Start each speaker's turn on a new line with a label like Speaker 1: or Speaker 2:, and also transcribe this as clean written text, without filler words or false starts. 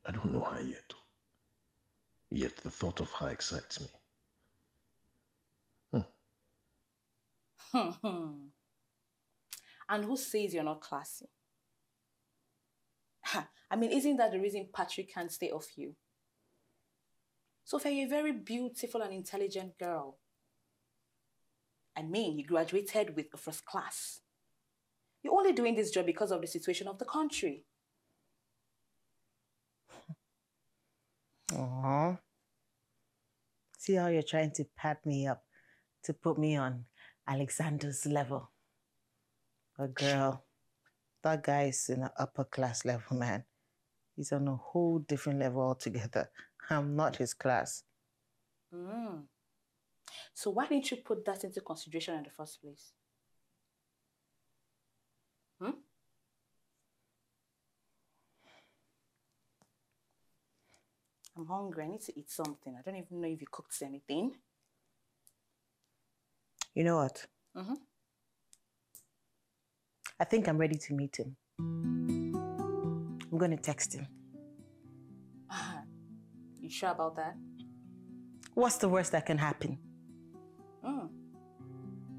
Speaker 1: I don't know her yet. Yet the thought of her excites me.
Speaker 2: And who says you're not classy? I mean, isn't that the reason Patrick can't stay off you? Sophia, you're a very beautiful and intelligent girl. I mean, you graduated with a first class. You're only doing this job because of the situation of the country.
Speaker 3: Aww. See how you're trying to pat me up to put me on Alexander's level. But girl, that guy is in an upper class level, man. He's on a whole different level altogether. I'm not his class.
Speaker 2: So why didn't you put that into consideration in the first place? I'm hungry. I need to eat something. I don't even know if you cooked anything.
Speaker 3: You know what? I think I'm ready to meet him. I'm going to text him.
Speaker 2: You sure about that?
Speaker 3: What's the worst that can happen?